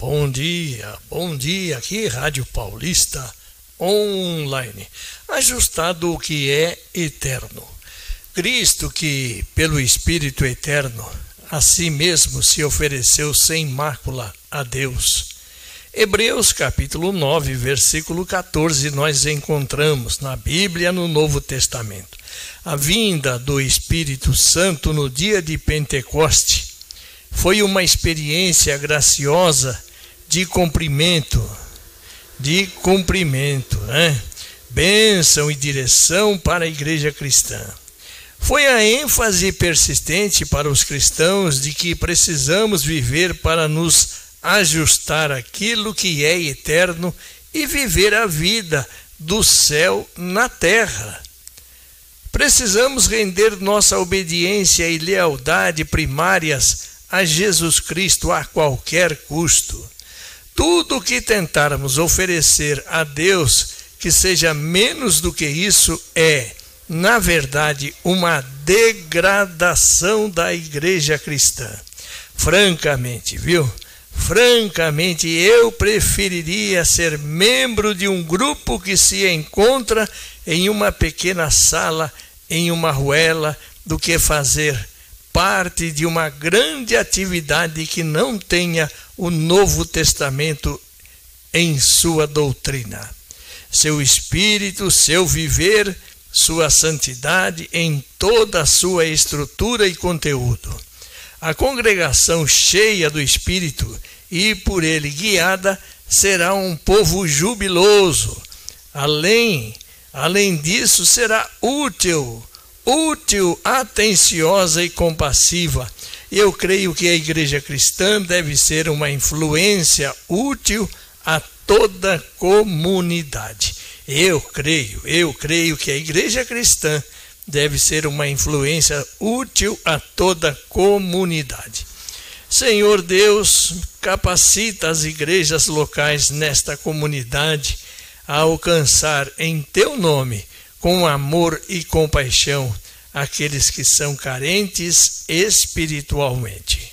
bom dia, aqui Rádio Paulista Online, ajustado o que é eterno. Cristo, que pelo Espírito Eterno, a si mesmo se ofereceu sem mácula a Deus. Hebreus capítulo 9, versículo 14, nós encontramos na Bíblia, no Novo Testamento. A vinda do Espírito Santo no dia de Pentecoste foi uma experiência graciosa de cumprimento, bênção e direção para a igreja cristã. Foi a ênfase persistente para os cristãos de que precisamos viver para nos ajustar àquilo que é eterno e viver a vida do céu na terra. Precisamos render nossa obediência e lealdade primárias a Jesus Cristo a qualquer custo. Tudo o que tentarmos oferecer a Deus que seja menos do que isso é, na verdade, uma degradação da igreja cristã. Francamente, Francamente, eu preferiria ser membro de um grupo que se encontra em uma pequena sala, em uma ruela, do que fazer parte de uma grande atividade que não tenha o Novo Testamento em sua doutrina. Seu espírito, seu viver, sua santidade em toda a sua estrutura e conteúdo. A congregação cheia do Espírito e por ele guiada será um povo jubiloso. Além disso, será útil, atenciosa e compassiva. Eu creio que a igreja cristã deve ser uma influência útil a toda a comunidade. Eu creio que a igreja cristã deve ser uma influência útil a toda a comunidade. Senhor Deus, capacita as igrejas locais nesta comunidade a alcançar em Teu nome, com amor e compaixão, aqueles que são carentes espiritualmente.